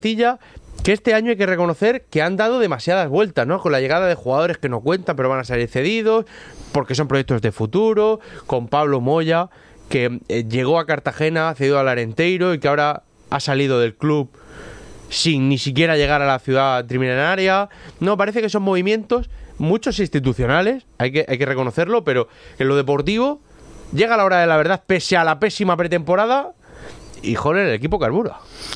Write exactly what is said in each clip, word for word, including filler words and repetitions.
plantilla que este año hay que reconocer que han dado demasiadas vueltas, ¿no? Con la llegada de jugadores que no cuentan pero van a salir cedidos, porque son proyectos de futuro, con Pablo Moya, que eh, llegó a Cartagena, cedido al Arenteiro y que ahora ha salido del club sin ni siquiera llegar a la ciudad triminaria. No, parece que son movimientos, muchos institucionales, hay que, hay que reconocerlo, pero en lo deportivo llega la hora de la verdad, pese a la pésima pretemporada, y joder, el equipo carbura.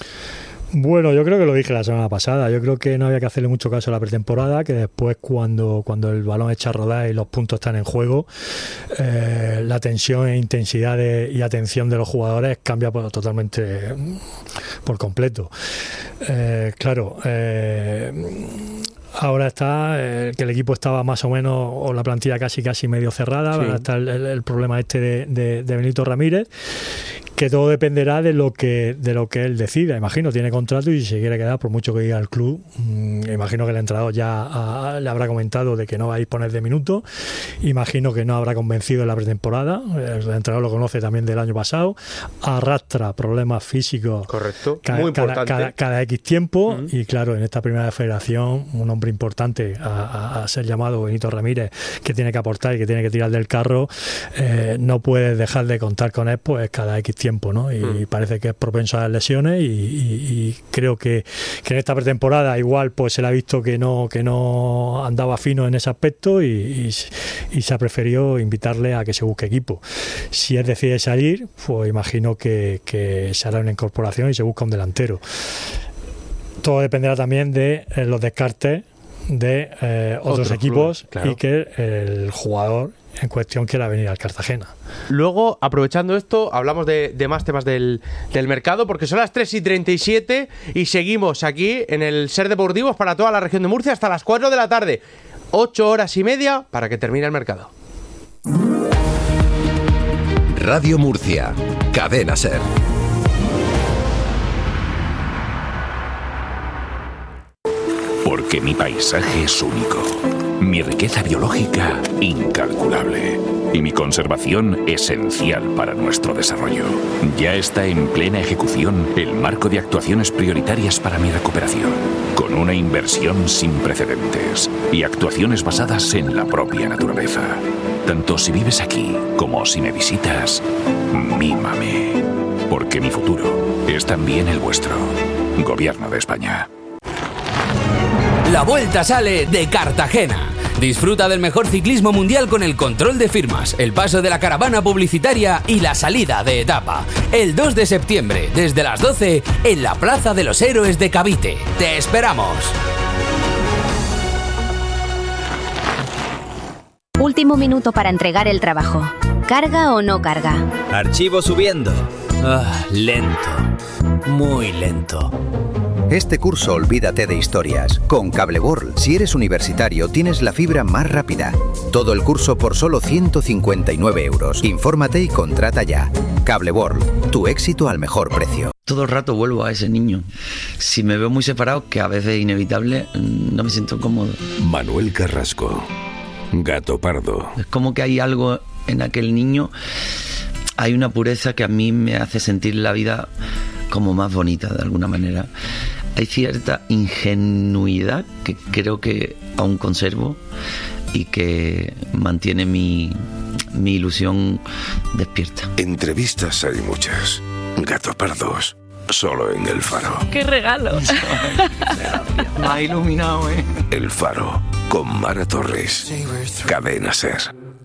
Bueno, yo creo que lo dije la semana pasada. Yo creo que no había que hacerle mucho caso a la pretemporada, que después cuando, cuando el balón echa a rodar y los puntos están en juego, eh, la tensión e intensidad de, y atención de los jugadores cambia por, totalmente por completo. Eh, claro, eh, ahora está eh, que el equipo estaba más o menos, o la plantilla casi casi medio cerrada. Sí. Ahora está el, el, el problema este de, de, de Benito Ramírez, que todo dependerá de lo que de lo que él decida. Imagino, tiene contrato y si se quiere quedar, por mucho que diga el club, mmm, imagino que el entrenador ya a, le habrá comentado de que no va a disponer de minutos. Imagino que no habrá convencido en la pretemporada. El entrenador lo conoce también del año pasado. Arrastra problemas físicos. Correcto. Ca- Muy cada, importante. cada, cada X tiempo. Uh-huh. Y claro, en esta primera federación, un hombre importante a, a, a ser llamado Benito Ramírez, que tiene que aportar y que tiene que tirar del carro, eh, no puedes dejar de contar con él pues cada X tiempo. Tiempo, ¿no? Y mm. parece que es propenso a las lesiones y, y, y creo que, que en esta pretemporada igual pues se le ha visto que no que no andaba fino en ese aspecto y, y, y se ha preferido invitarle a que se busque equipo. Si él decide salir, pues imagino que, que se hará una incorporación y se busca un delantero. Todo dependerá también de eh, los descartes de eh, otros Otro equipos club, claro. Y que el jugador en cuestión quiera venir al Cartagena. Luego, aprovechando esto, hablamos de, de más temas del, del mercado, porque son las tres y treinta y siete y seguimos aquí en el Ser Deportivos para toda la región de Murcia hasta las cuatro de la tarde. ocho horas y media para que termine el mercado. Radio Murcia, Cadena Ser. Porque mi paisaje es único, mi riqueza biológica incalculable y mi conservación esencial para nuestro desarrollo. Ya está en plena ejecución el marco de actuaciones prioritarias para mi recuperación, con una inversión sin precedentes y actuaciones basadas en la propia naturaleza. Tanto si vives aquí como si me visitas, mímame, porque mi futuro es también el vuestro. Gobierno de España. La vuelta sale de Cartagena. Disfruta del mejor ciclismo mundial con el control de firmas, el paso de la caravana publicitaria y la salida de etapa. El dos de septiembre, desde las doce, en la Plaza de los Héroes de Cavite. ¡Te esperamos! Último minuto para entregar el trabajo. ¿Carga o no carga? Archivo subiendo. Ah, lento. Muy lento. Este curso olvídate de historias. Con CableWorld, si eres universitario, tienes la fibra más rápida. Todo el curso por solo ciento cincuenta y nueve euros. Infórmate y contrata ya. CableWorld, tu éxito al mejor precio. Todo el rato vuelvo a ese niño. Si me veo muy separado, que a veces es inevitable, no me siento cómodo. Manuel Carrasco, Gato Pardo. Es como que hay algo en aquel niño, hay una pureza que a mí me hace sentir la vida como más bonita de alguna manera. Hay cierta ingenuidad que creo que aún conservo y que mantiene mi, mi ilusión despierta. Entrevistas hay muchas. Gato Pardos, solo en El Faro. ¡Qué regalo! Me ha iluminado, ¿eh? El Faro, con Mara Torres. Cadena Ser.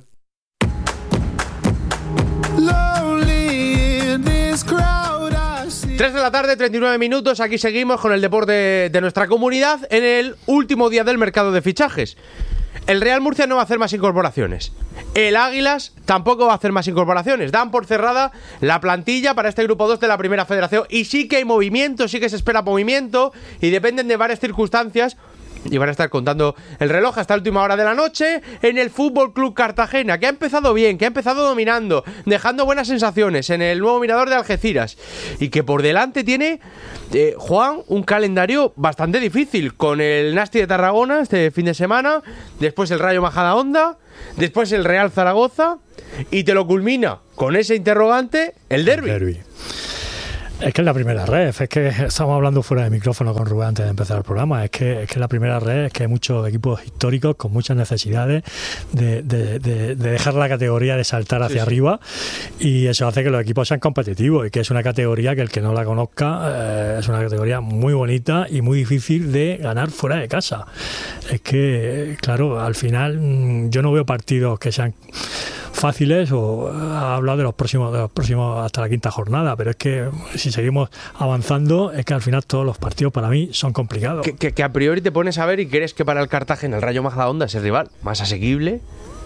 tres de la tarde, treinta y nueve minutos, aquí seguimos con el deporte de nuestra comunidad en el último día del mercado de fichajes. El Real Murcia no va a hacer más incorporaciones. El Águilas tampoco va a hacer más incorporaciones. Dan por cerrada la plantilla para este grupo dos de la Primera Federación. Y sí que hay movimiento, sí que se espera movimiento y dependen de varias circunstancias. Y van a estar contando el reloj hasta la última hora de la noche en el Fútbol Club Cartagena, que ha empezado bien, que ha empezado dominando, dejando buenas sensaciones en el nuevo Mirador de Algeciras y que por delante tiene, eh, Juan, un calendario bastante difícil con el Nasti de Tarragona este fin de semana, después el Rayo Majadahonda, después el Real Zaragoza y te lo culmina con ese interrogante, el derbi. El derbi. Es que es la primera red, es que estamos hablando fuera de micrófono con Rubén antes de empezar el programa, es que es que la primera red es que hay muchos equipos históricos con muchas necesidades de, de, de, de dejar la categoría, de saltar hacia sí, arriba, sí. Y eso hace que los equipos sean competitivos y que es una categoría que el que no la conozca eh, es una categoría muy bonita y muy difícil de ganar fuera de casa. Es que, claro, al final yo no veo partidos que sean fáciles, o ha hablado de los próximos de los próximos hasta la quinta jornada, pero es que si seguimos avanzando es que al final todos los partidos para mí son complicados. Que, que, que a priori te pones a ver y crees que para el Cartagena el Rayo Majadahonda es el rival más asequible,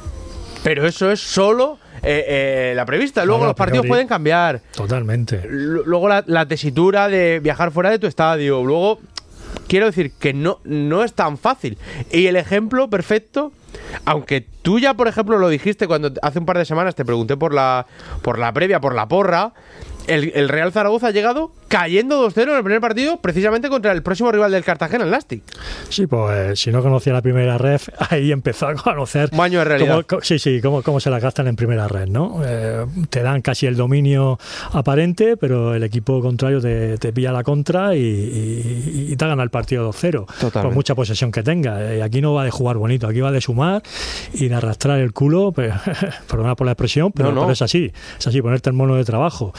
pero eso es solo eh, eh, la prevista. Luego no, los partidos pueden cambiar. Totalmente. L- luego la, la tesitura de viajar fuera de tu estadio. Luego, quiero decir que no, no es tan fácil. Y el ejemplo perfecto, aunque tú ya, por ejemplo, lo dijiste cuando hace un par de semanas te pregunté por la, por la previa, por la porra, el, el Real Zaragoza ha llegado cayendo dos cero en el primer partido, precisamente contra el próximo rival del Cartagena, el Nastic. Sí, pues eh, si no conocía la primera ref, ahí empezó a conocer un baño de realidad. Cómo, sí, sí, cómo, cómo se la gastan en primera red, ¿no? Eh, te dan casi el dominio aparente, pero el equipo contrario te, te pilla la contra y, y, y te gana el partido dos cero. Por mucha posesión que tenga. Y aquí no va de jugar bonito, aquí va de sumar y de arrastrar el culo, pero, perdona por la expresión, pero, no, no. pero es así, es así, ponerte el mono de trabajo.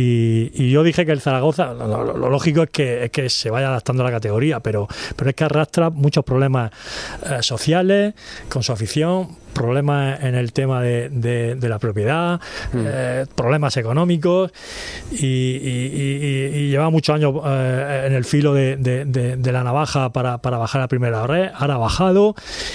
Y, y yo dije que el Zaragoza, lo, lo, lo lógico es que, es que se vaya adaptando a la categoría, pero, pero es que arrastra muchos problemas eh, sociales con su afición, problemas en el tema de, de, de la propiedad, mm. eh, problemas económicos y, y, y, y lleva muchos años eh, en el filo de, de, de, de la navaja para, para bajar a primera red, ahora ha bajado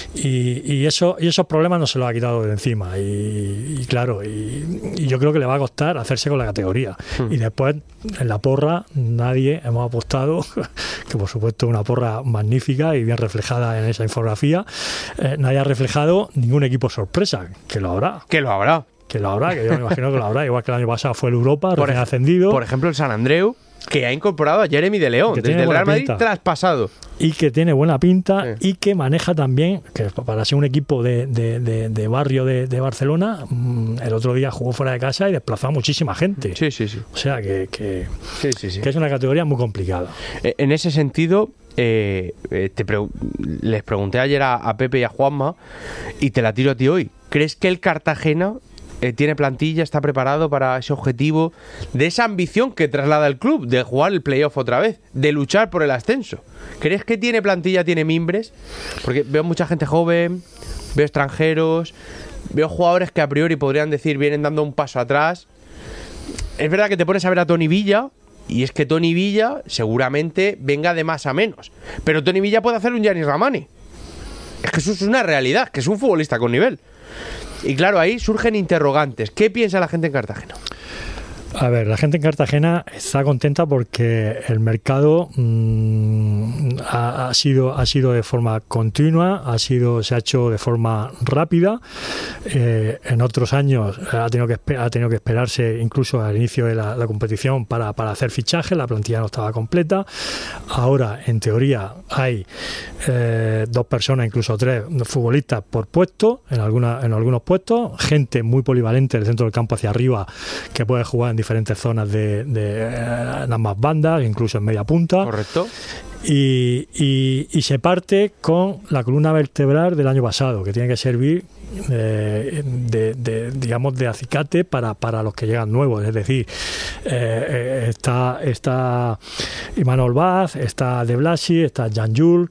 y, y, eso, y esos problemas no se los ha quitado de encima y, y claro, y, y yo creo que le va a costar hacerse con la categoría mm. y después en la porra nadie hemos apostado, que por supuesto es una porra magnífica y bien reflejada en esa infografía, eh, nadie ha reflejado ningún equipo sorpresa, que lo habrá. Que lo habrá. Que lo habrá, que yo me imagino que lo habrá, igual que el año pasado fue el Europa, recién ascendido. Por ejemplo, el San Andreu, que ha incorporado a Jeremy de León, desde el Real Madrid traspasado. Y que tiene buena pinta sí. y que maneja también, que para ser un equipo de, de, de, de barrio de, de Barcelona, el otro día jugó fuera de casa y desplazó a muchísima gente. Sí, sí, sí. O sea que, que, sí, sí, sí. que es una categoría muy complicada. En ese sentido, eh, te pre- les pregunté ayer a, a Pepe y a Juanma, y te la tiro a ti hoy. ¿Crees que el Cartagena eh, tiene plantilla, está preparado para ese objetivo, de esa ambición que traslada el club, de jugar el playoff otra vez, de luchar por el ascenso? ¿Crees que tiene plantilla, tiene mimbres? Porque veo mucha gente joven, veo extranjeros, veo jugadores que a priori podrían decir vienen dando un paso atrás. Es verdad que te pones a ver a Tony Villa, y es que Tony Villa seguramente venga de más a menos, pero Tony Villa puede hacer un Yanis Ramani. Es que eso es una realidad, que es un futbolista con nivel. Y claro, ahí surgen interrogantes. ¿Qué piensa la gente en Cartagena? A ver, la gente en Cartagena está contenta porque el mercado mmm, ha, ha sido ha sido de forma continua, ha sido se ha hecho de forma rápida. Eh, en otros años ha tenido que ha tenido que esperarse incluso al inicio de la, la competición para, para hacer fichajes. La plantilla no estaba completa. Ahora, en teoría, hay eh, dos personas, incluso tres futbolistas por puesto en alguna en algunos puestos. Gente muy polivalente del centro del campo hacia arriba que puede jugar en diferentes zonas de, de eh, ambas bandas, incluso en media punta. Correcto. Y, y, y se parte con la columna vertebral del año pasado, que tiene que servir eh, de, de, digamos, de acicate para, para los que llegan nuevos. Es decir, eh, está, está Imanol Vaz, está De Blasi, está Jan Jules,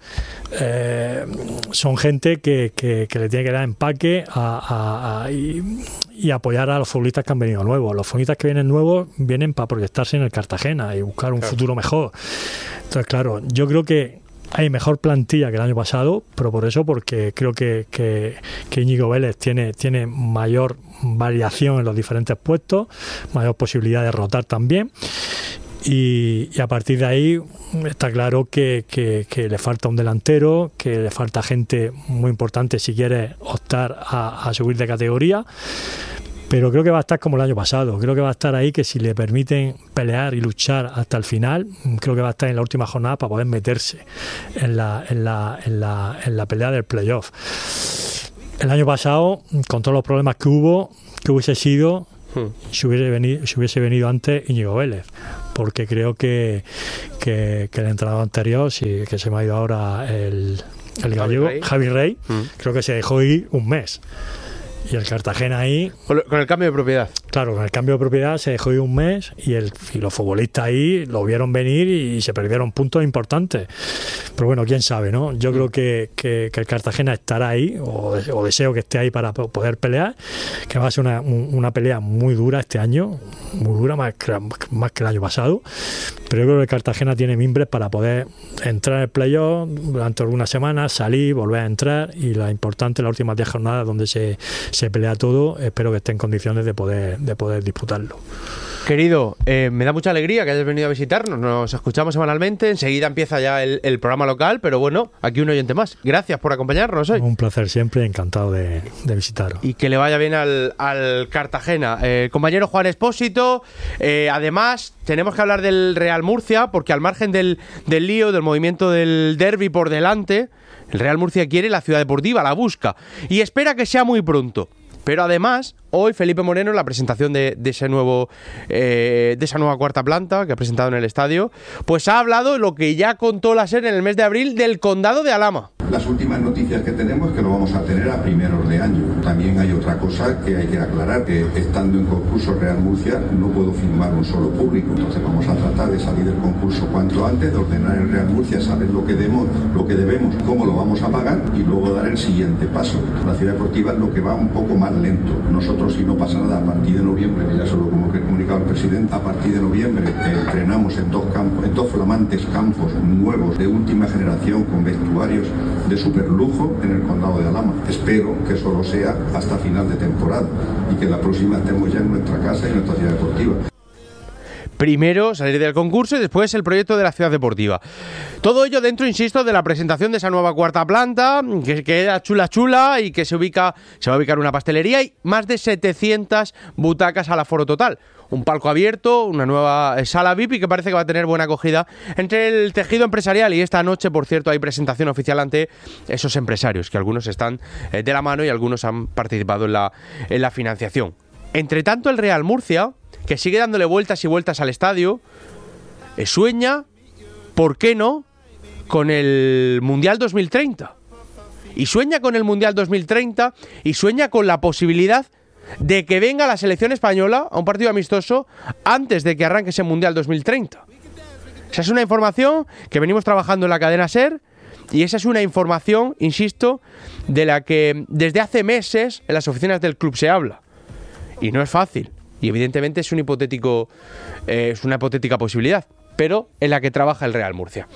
eh, son gente que, que, que le tiene que dar empaque a, a, a, y, y apoyar a los futbolistas que han venido nuevos. Los futbolistas que vienen nuevos vienen para proyectarse en el Cartagena y buscar un claro. futuro mejor. Entonces, claro, yo creo que hay mejor plantilla que el año pasado, pero por eso, porque creo que, que, que Íñigo Vélez tiene, tiene mayor variación en los diferentes puestos, mayor posibilidad de rotar también. Y, y a partir de ahí está claro que, que, que le falta un delantero, que le falta gente muy importante si quiere optar a, a subir de categoría. Pero creo que va a estar como el año pasado. Creo que va a estar ahí, que si le permiten pelear y luchar hasta el final, creo que va a estar en la última jornada para poder meterse en la, en la, en la, en la pelea del playoff. El año pasado, con todos los problemas que hubo, que hubiese sido hmm. si, hubiese venido, si hubiese venido antes Íñigo Vélez, porque creo que, que, que el entrenador anterior, sí, que se me ha ido ahora el, el gallego, Javi Rey, Javi Rey hmm. creo que se dejó ir un mes. Y el Cartagena ahí... Con, con el cambio de propiedad. Claro, con el cambio de propiedad se dejó ir un mes y, el, y los futbolistas ahí lo vieron venir y se perdieron puntos importantes. Pero bueno, quién sabe, ¿no? Yo creo que, que, que el Cartagena estará ahí, o, o deseo que esté ahí para poder pelear, que va a ser una, una pelea muy dura este año, muy dura, más que, más que el año pasado. Pero yo creo que el Cartagena tiene mimbres para poder entrar en el playoff durante algunas semanas, salir, volver a entrar, y lo importante, las últimas diez jornadas donde se, se pelea todo, espero que esté en condiciones de poder, de poder disputarlo. Querido, eh, me da mucha alegría que hayas venido a visitarnos. Nos escuchamos semanalmente. Enseguida empieza ya el, el programa local, pero bueno, aquí un oyente más. Gracias por acompañarnos hoy. Un placer siempre, encantado de, de visitaros. Y que le vaya bien al, al Cartagena. Eh, compañero Juan Espósito, eh, además tenemos que hablar del Real Murcia, porque al margen del, del lío, del movimiento del derbi por delante, el Real Murcia quiere la Ciudad Deportiva, la busca, y espera que sea muy pronto. Pero además, hoy Felipe Moreno, en la presentación de, de ese nuevo eh, de esa nueva cuarta planta que ha presentado en el estadio, pues ha hablado lo que ya contó la SER en el mes de abril del condado de Alhama. Las últimas noticias que tenemos es que lo vamos a tener a primeros de año. También hay otra cosa que hay que aclarar, que estando en concurso Real Murcia no puedo firmar un solo público. Entonces vamos a tratar de salir del concurso cuanto antes, de ordenar el Real Murcia, saber lo que debemos, lo que debemos, cómo lo vamos a pagar y luego dar el siguiente paso. La Ciudad Deportiva es lo que va un poco más lento. Nosotros, si no pasa nada, a partir de noviembre, que ya se lo como que comunicado el presidente, a partir de noviembre eh, entrenamos en dos campos, en dos flamantes campos nuevos de última generación con vestuarios de superlujo en el condado de Alhama. Espero que solo sea hasta final de temporada y que la próxima estemos ya en nuestra casa y en nuestra ciudad deportiva. Primero salir del concurso y después el proyecto de la ciudad deportiva. Todo ello dentro, insisto, de la presentación de esa nueva cuarta planta, que queda chula chula y que se ubica, se va a ubicar una pastelería y más de setecientas butacas al aforo total. Un palco abierto, una nueva sala V I P y que parece que va a tener buena acogida entre el tejido empresarial. Y esta noche, por cierto, hay presentación oficial ante esos empresarios, que algunos están de la mano y algunos han participado en la, en la financiación. Entre tanto, el Real Murcia, que sigue dándole vueltas y vueltas al estadio, eh, sueña, ¿por qué no?, con el Mundial dos mil treinta. Y sueña con el Mundial dos mil treinta y sueña con la posibilidad de que venga la selección española a un partido amistoso antes de que arranque ese Mundial dos mil treinta. Esa es una información que venimos trabajando en la cadena SER y esa es una información, insisto, de la que desde hace meses en las oficinas del club se habla. Y no es fácil. Y evidentemente es un hipotético, eh, es una hipotética posibilidad, pero en la que trabaja el Real Murcia.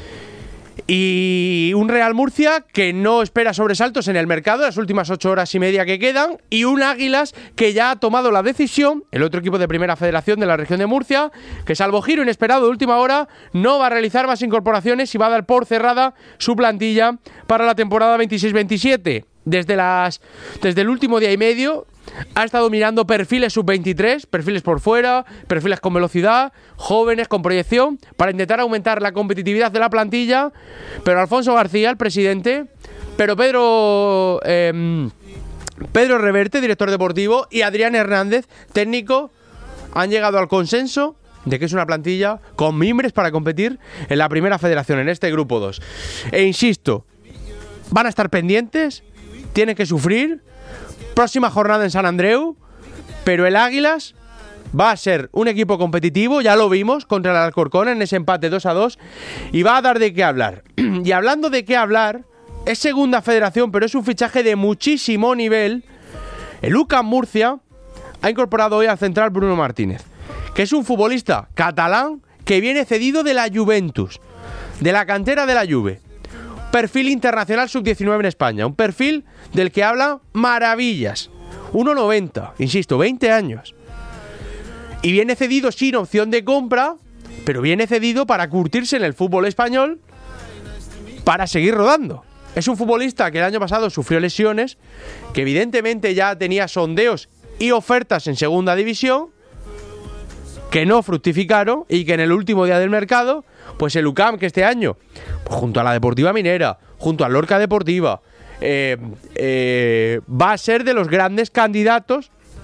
Y un Real Murcia que no espera sobresaltos en el mercado, las últimas ocho horas y media que quedan, y un Águilas que ya ha tomado la decisión, el otro equipo de Primera Federación de la región de Murcia, que salvo giro inesperado de última hora, no va a realizar más incorporaciones y va a dar por cerrada su plantilla para la temporada veintiséis veintisiete. Desde, las, desde el último día y medio ha estado mirando perfiles sub veintitrés, perfiles por fuera, perfiles con velocidad, jóvenes con proyección, para intentar aumentar la competitividad de la plantilla. Pero Alfonso García, el presidente, pero Pedro eh, Pedro Reverte, director deportivo, y Adrián Hernández, técnico, han llegado al consenso de que es una plantilla con mimbres para competir en la Primera Federación, en este grupo dos. E insisto, van a estar pendientes, tienen que sufrir. Próxima jornada en San Andreu, pero el Águilas va a ser un equipo competitivo, ya lo vimos contra el Alcorcón en ese empate dos a dos, y va a dar de qué hablar. Y hablando de qué hablar, es segunda federación, pero es un fichaje de muchísimo nivel. El U C A M Murcia ha incorporado hoy al central Bruno Martínez, que es un futbolista catalán que viene cedido de la Juventus, de la cantera de la Juve. Perfil internacional sub diecinueve en España, un perfil del que habla maravillas. uno noventa, insisto, veinte años. Y viene cedido sin opción de compra, pero viene cedido para curtirse en el fútbol español, para seguir rodando. Es un futbolista que el año pasado sufrió lesiones, que evidentemente ya tenía sondeos y ofertas en segunda división, que no fructificaron y que en el último día del mercado, pues el U C A M, que este año, pues junto a la Deportiva Minera, junto al Lorca Deportiva, eh, eh, va a ser de los grandes candidatos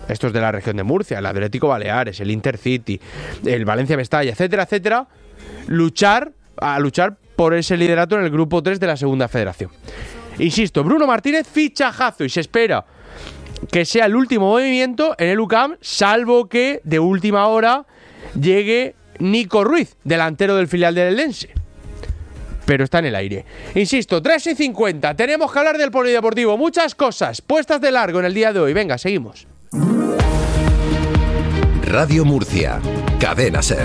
estos de la región de Murcia, el Atlético Baleares, el Intercity, el Valencia Mestalla, etcétera, etcétera, luchar, a luchar por ese liderato en el grupo tres de la segunda federación. Insisto, Bruno Martínez, fichajazo, y se espera que sea el último movimiento en el U C A M, salvo que de última hora llegue Nico Ruiz, delantero del filial del Eldense. Pero está en el aire. Insisto, tres y cincuenta, tenemos que hablar del polideportivo, muchas cosas puestas de largo en el día de hoy. Venga, seguimos. Radio Murcia, Cadena SER.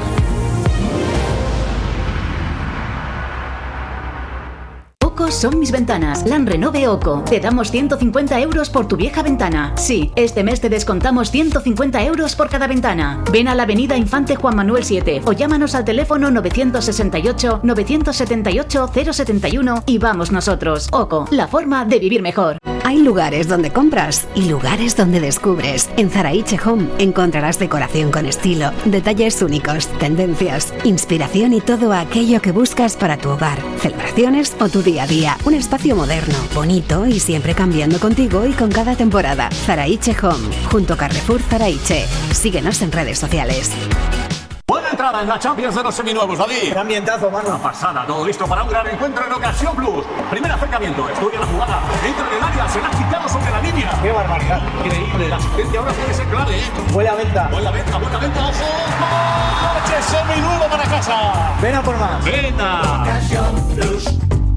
Oco son mis ventanas. Lan Renove Oco. Te damos ciento cincuenta euros por tu vieja ventana. Sí, este mes te descontamos ciento cincuenta euros por cada ventana. Ven a la avenida Infante Juan Manuel siete o llámanos al teléfono novecientos sesenta y ocho, novecientos setenta y ocho, cero setenta y uno y vamos nosotros. Oco, la forma de vivir mejor. Hay lugares donde compras y lugares donde descubres. En Zaraiche Home encontrarás decoración con estilo, detalles únicos, tendencias, inspiración y todo aquello que buscas para tu hogar, celebraciones o tu día a día. Un espacio moderno, bonito y siempre cambiando contigo y con cada temporada. Zaraiche Home, junto a Carrefour Zaraiche. Síguenos en redes sociales. Buena entrada en la Champions de los seminuevos, David. Qué ambientazo, mano. Una pasada, todo listo para un gran encuentro en Ocasión Plus. Primer acercamiento, estudia la jugada, entra en el área, se la ha quitado sobre la línea. Qué barbaridad. Increíble, la asistencia ahora puede ser clave, ¿eh? Buena venta. Buena venta, buena venta, ojo. ¡Coche seminuevo para casa! Ven a por más. ¡Venta! Ocasión Plus.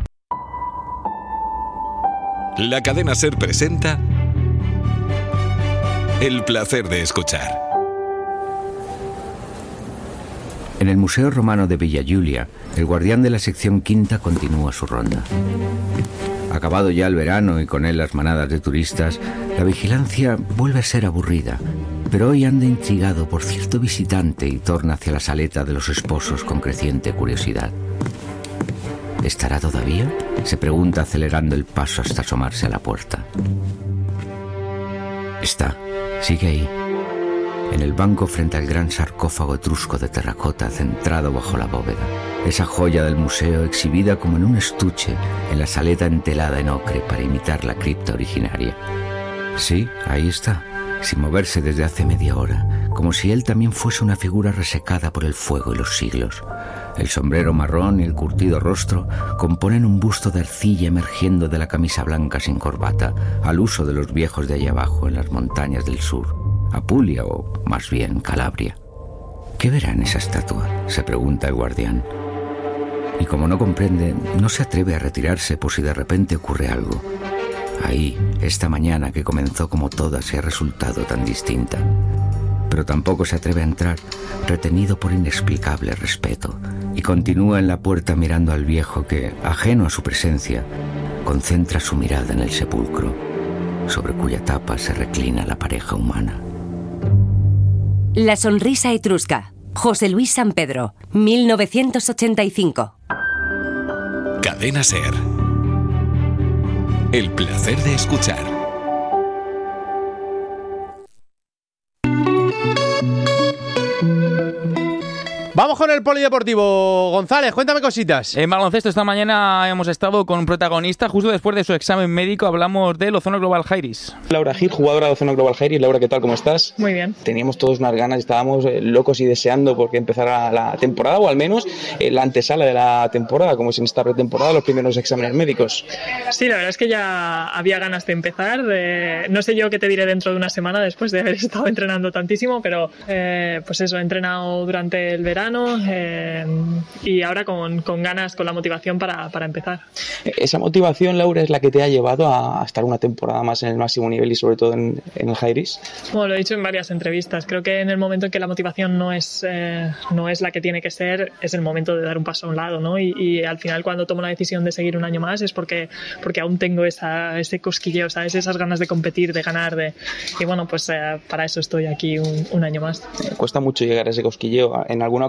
La Cadena SER presenta El placer de escuchar. En el Museo Romano de Villa Giulia, el guardián de la sección quinta continúa su ronda. Acabado ya el verano y con él las manadas de turistas, la vigilancia vuelve a ser aburrida, pero hoy anda intrigado por cierto visitante y torna hacia la saleta de los esposos con creciente curiosidad. ¿Estará todavía?, se pregunta acelerando el paso hasta asomarse a la puerta. Está, sigue ahí, en el banco frente al gran sarcófago etrusco de terracota centrado bajo la bóveda. Esa joya del museo exhibida como en un estuche en la saleta entelada en ocre para imitar la cripta originaria. Sí, ahí está, sin moverse desde hace media hora, como si él también fuese una figura resecada por el fuego y los siglos. El sombrero marrón y el curtido rostro componen un busto de arcilla emergiendo de la camisa blanca sin corbata, al uso de los viejos de allá abajo en las montañas del sur, Apulia o más bien Calabria. ¿Qué verá en esa estatua?, se pregunta el guardián. Y como no comprende, no se atreve a retirarse por si de repente ocurre algo. Ahí, esta mañana que comenzó como todas y ha resultado tan distinta. Pero tampoco se atreve a entrar, retenido por inexplicable respeto, y continúa en la puerta mirando al viejo que, ajeno a su presencia, concentra su mirada en el sepulcro, sobre cuya tapa se reclina la pareja humana. La sonrisa etrusca. José Luis San Pedro, mil novecientos ochenta y cinco. Cadena SER. El placer de escuchar. Vamos con el polideportivo. González, cuéntame cositas. En baloncesto esta mañana hemos estado con un protagonista. Justo después de su examen médico hablamos del Ozono Global Jairis. Laura Gil, jugadora de Ozono Global Jairis. Laura, ¿qué tal? ¿Cómo estás? Muy bien. Teníamos todos unas ganas, estábamos eh, locos y deseando porque empezara la temporada, o al menos eh, la antesala de la temporada, como es en esta pretemporada, los primeros exámenes médicos. Sí, la verdad es que ya había ganas de empezar. De... No sé yo qué te diré dentro de una semana después de haber estado entrenando tantísimo, pero eh, pues eso, he entrenado durante el verano. Eh, y ahora con, con ganas, con la motivación para, para empezar. ¿Esa motivación, Laura, es la que te ha llevado a estar una temporada más en el máximo nivel y sobre todo en, en el Jairis? Bueno, lo he dicho en varias entrevistas. Creo que en el momento en que la motivación no es, eh, no es la que tiene que ser, es el momento de dar un paso a un lado, ¿no? Y, y al final, cuando tomo la decisión de seguir un año más es porque, porque aún tengo esa, ese cosquilleo, ¿sabes? Esas ganas de competir, de ganar, de... y bueno, pues eh, para eso estoy aquí un, un año más. Cuesta mucho llegar a ese cosquilleo. En alguna ocasión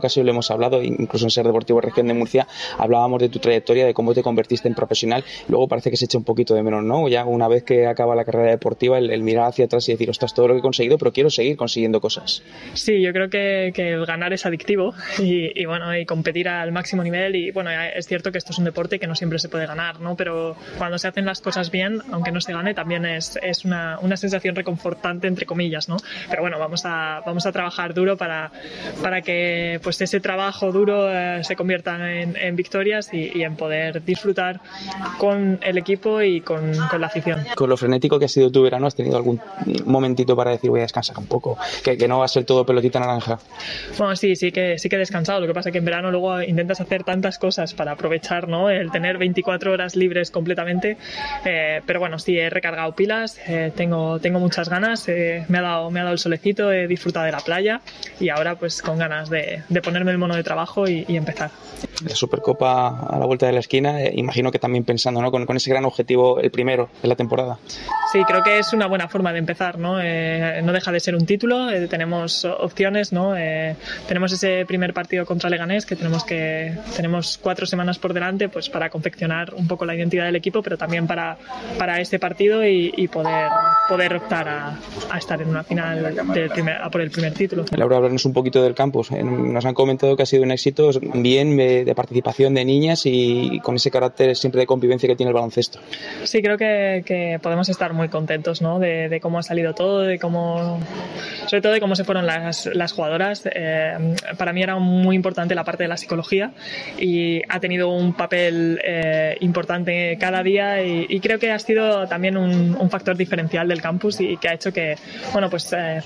ocasión lo hemos hablado, incluso en Ser Deportivo Región de Murcia, hablábamos de tu trayectoria, de cómo te convertiste en profesional. Luego parece que se echa un poquito de menos, ¿no? Ya una vez que acaba la carrera deportiva, el, el mirar hacia atrás y decir, ostras, todo lo que he conseguido, pero quiero seguir consiguiendo cosas. Sí, yo creo que, que el ganar es adictivo y, y bueno, y competir al máximo nivel, y bueno, es cierto que esto es un deporte que no siempre se puede ganar, ¿no? Pero cuando se hacen las cosas bien, aunque no se gane, también es, es una, una sensación reconfortante, entre comillas, ¿no? Pero bueno, vamos a, vamos a trabajar duro para, para que pues ese trabajo duro eh, se convierta en, en victorias y, y en poder disfrutar con el equipo y con, con la afición. Con lo frenético que ha sido tu verano, ¿has tenido algún momentito para decir voy a descansar un poco? Que, que no va a ser todo pelotita naranja. Bueno, sí, sí que, sí que he descansado. Lo que pasa es que en verano luego intentas hacer tantas cosas para aprovechar, ¿no? El tener veinticuatro horas libres completamente. Eh, pero bueno, sí, he recargado pilas, eh, tengo, tengo muchas ganas, eh, me, ha dado, me ha dado el solecito, he disfrutado de la playa y ahora pues con ganas de, de ponerme el mono de trabajo y, y empezar. La Supercopa a la vuelta de la esquina, eh, imagino que también pensando, ¿no? Con, con ese gran objetivo, el primero de la temporada. Sí, creo que es una buena forma de empezar, ¿no? Eh, no deja de ser un título, eh, tenemos opciones, ¿no? Eh, tenemos ese primer partido contra Leganés que tenemos que tenemos cuatro semanas por delante, pues para confeccionar un poco la identidad del equipo, pero también para, para este partido y, y poder poder optar a, a estar en una final del primer, a por el primer título. Laura, hablarnos un poquito del campus. Nos han comentado que ha sido un éxito bien de, de participación de niñas y con ese carácter siempre de convivencia que tiene el baloncesto. Sí, creo que, que podemos estar muy contentos, ¿no? de, de cómo ha salido todo, de cómo, sobre todo de cómo se fueron las, las jugadoras. Eh, para mí era muy importante la parte de la psicología y ha tenido un papel eh, importante cada día y, y creo que ha sido también un, un factor diferencial del campus y que ha hecho que, bueno, pues eh,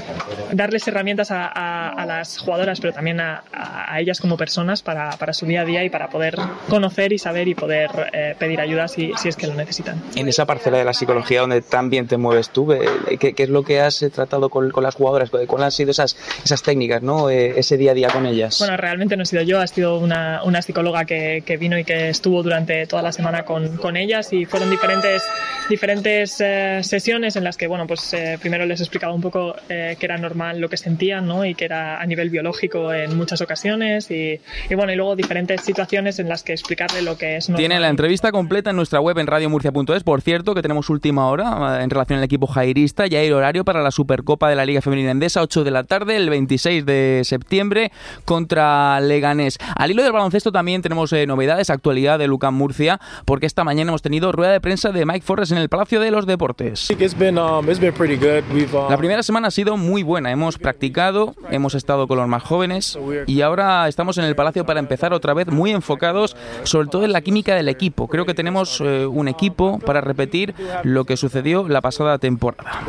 darles herramientas a, a, a las jugadoras, pero también a, a ellas como personas para, para su día a día y para poder conocer y saber y poder eh, pedir ayuda si, si es que lo necesitan. En esa parcela de la psicología donde también te mueves tú, ¿qué, qué es lo que has tratado con, con las jugadoras? ¿Cuáles han sido esas, esas técnicas, ¿no? Ese día a día con ellas? Bueno, realmente no he sido yo, ha sido una, una psicóloga que, que vino y que estuvo durante toda la semana con, con ellas y fueron diferentes, diferentes eh, sesiones en las que, bueno, pues eh, primero les explicaba un poco eh, que era normal lo que sentían, ¿no? Y que era a nivel biológico en muchas ocasiones y, y bueno, y luego diferentes situaciones en las que explicarle lo que es normal. Tiene la entrevista completa en nuestra web en radio murcia punto es. Por cierto, que tenemos última hora en relación al equipo jairista. Ya hay horario para la Supercopa de la Liga Femenina Endesa, ocho de la tarde, el veintiséis de septiembre, contra Leganés. Al hilo del baloncesto también tenemos eh, novedades, actualidad de UCAM Murcia, porque esta mañana hemos tenido rueda de prensa de Mike Forrest en el Palacio de los Deportes. La primera semana ha sido muy buena. Hemos practicado, hemos estado con los más jóvenes y ahora estamos en el Palacio para empezar otra vez muy enfocados, sobre todo en la química del equipo. Creo que tenemos eh, un equipo para repetir lo que sucedió la pasada temporada.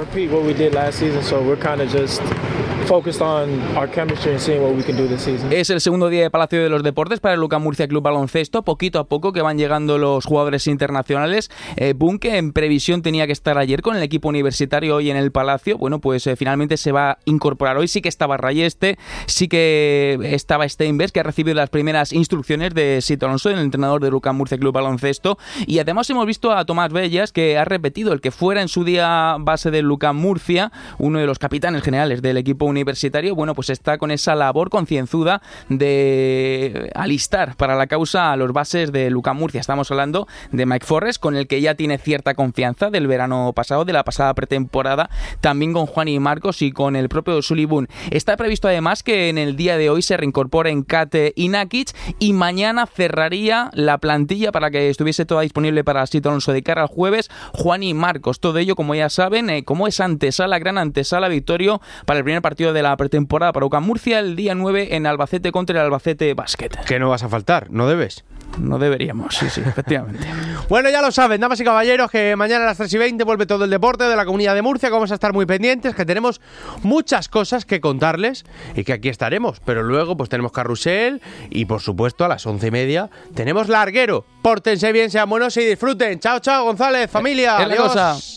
Es el segundo día de Palacio de los Deportes para el UCAM Murcia Club Baloncesto. Poquito a poco que van llegando los jugadores internacionales. Eh, Bunke en previsión tenía que estar ayer con el equipo universitario, hoy en el Palacio. Bueno, pues eh, finalmente se va a incorporar hoy. Sí que estaba Rayeste, sí que estaba Steinberg, que ha recibido las primeras instrucciones de Sito Alonso, el entrenador del UCAM Murcia Club Baloncesto. Y además hemos visto a Tomás Bellas, que ha repetido el que fuera en su día base del UCAM Murcia, uno de los capitanes generales del equipo universitario. Bueno, pues está con esa labor concienzuda de alistar para la causa a los bases del UCAM Murcia. Estamos hablando de Mike Forrest, con el que ya tiene cierta confianza del verano pasado, de la pasada pretemporada, también con Juan y Marcos y con el propio Sully Boone. Está previsto además que en el día de hoy se reincorporen Kate y Nakic y mañana cerraría la plantilla para que estuviese toda disponible para Sito Alonso de cara al jueves, Juan y Marcos. Todo ello, como ya saben, eh, como es antesala, gran antesala, Victorio, para el primer partido de la pretemporada para UCAM Murcia el día nueve en Albacete contra el Albacete Basket. Que no vas a faltar, no debes. No deberíamos, sí, sí, efectivamente. Bueno, ya lo saben, damas y caballeros, que mañana a las tres y veinte vuelve todo el deporte de la Comunidad de Murcia, que vamos a estar muy pendientes, que tenemos muchas cosas que contarles y que aquí estaremos, pero luego pues tenemos carrusel y por supuesto a las once y media tenemos larguero. Pórtense bien, sean buenos y disfruten. Chao, chao, González, familia. Es la cosa.